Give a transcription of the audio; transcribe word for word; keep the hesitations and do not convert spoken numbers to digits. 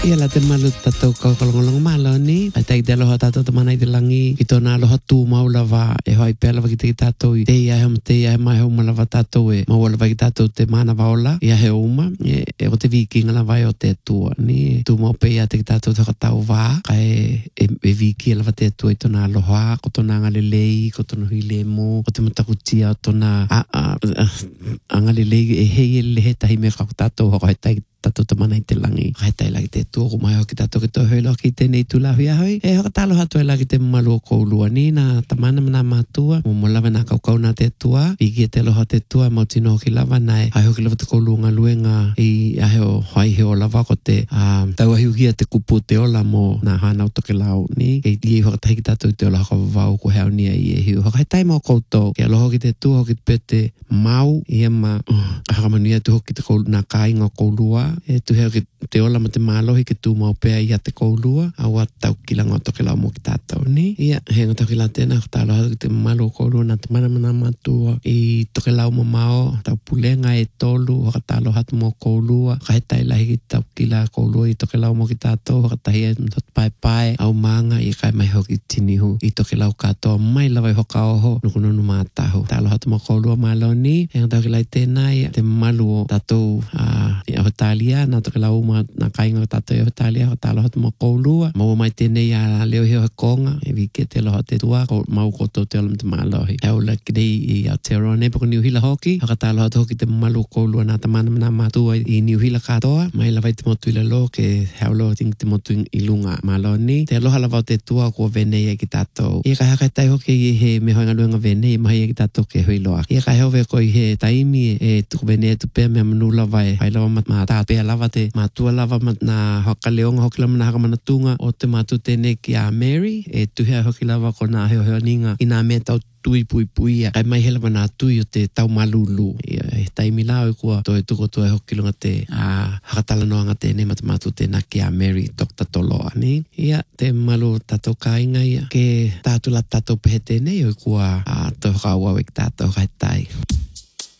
Ia la te malu tatou kaukalongolongo malo ni. Ai tai te aloha tatou te mana i te langi. Ki tōna aloha tū mau lava. E hoi pēr lava ki te ki tatou i te ia he te ia he mai homa lava tatou e. Mau lava ki tatou te mana vaola. Ia he uma. E, e o te vikinga lava e o te tua. Ni tū mau pe ia te ki tatou te katau vā. Ka e, e, e viki lava te tua i tōna aloha. Ko tōna angalelei. Ko tōna huile mo. Ko te matakutia o tōna a, a, a, angalelei e hei e lehe tahi me kako tatou. Hoko he tai tatou te mana i te langi. Hai tai lagi te tōku mai hoki tatou ki tō hoi ki tēnei tūlahi ahoi. E hoka talo hatu e lagi te malu o koulua ni na tamana mana mātua. Mo mo lava nā kaukau nā te tua. Piki e te loha te tua mau tino hoki lava nai. Hai hoki lava te koulua ngā luenga i ahe o hai he o lava ko te uh, tau ahi ukia te kupu te ola mo nā hānau toke lau ni. Kei i hoka tahi ki tatou te ola haka wawau ko heo nia i e hiu. Hoka hai tai mau koutou. Ke aloha ki te tua hoki te pete mau. Ia ma uh, haka manuia tu hoki te koulua nā kāinga koulua. E tu heo ki te ola ma te mālohi ki tū mau pēa i a te koulua. Awa tau ki la ngā toke lau mo ki tātou ni. Ia, he ngā toke lau tēnā ko tālo hatu ki te mālo o koulua nā te mana mana mātua i toke lau mo mao. Tau pulenga e tolu, haka tālo hatu mo koulua. Ka he tai lahi ki tau ki la koulua i toke lau mo ki tātou. Haka tahi e mtot pai pai. Au maanga i kai mai hoki tinihu i toke lau katoa. Mai lawa i hoka oho nuku nunu mātahu. Tālo hatu mo koulua mālo ni. He ngā toke lau tēnā i te malu o tātou uh, i ahotalia. Nā toke lau ma nā kainga o tātou i ahotalia. Ho tālo hatu mo koulua. Mau mai tēnei a leo heo he konga. E wike te loha te tua. Ko mau koto te olam te mālohi. Heo la kidei i Aotearoa. Poko Niuhila hoki. Haka tālo hatu hoki te malu koulua nā tamana mana mātua i Niuhila katoa. Mai lawai te motu i lalo ke heo lo ting te motu i lunga mālo ni. Te aloha lawa o te tua kua venei e ki tātou. Ia ka haka tai hoki i he me hoinga luenga venei mahi e ki tātou ke hui loa. Ia ka heo ve ko i he taimi e tuku venei tu pēr mea manu lawa e hai lawa mat mā tā pēr lava te mātua lava mat nā hoka leonga hoki lama nā haka mana tunga o te mātu tēne ki a Mary. E tuhea hoki lava ko nā heo heo ninga i nā mea tau tui pui pui a. Kai mai hela mana tui o te tau malulu. Ia e taimi lao e kua toi tuko toi hoki lunga te a hakatala noanga tēne mat mātu tēnā ki a Mary Doctor Toloa ni. Ia te malu tatou kāinga ia ke tātula tatou pehe tēne o kua a toi hoka ua wek tātou kai tai.